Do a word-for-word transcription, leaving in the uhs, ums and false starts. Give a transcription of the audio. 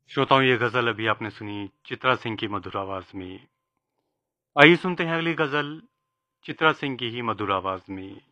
श्रोताओं, ये गजल अभी आपने सुनी चित्रा सिंह की मधुर आवाज में। आइए सुनते हैं अगली गजल चित्रा सिंह की ही मधुर आवाज में।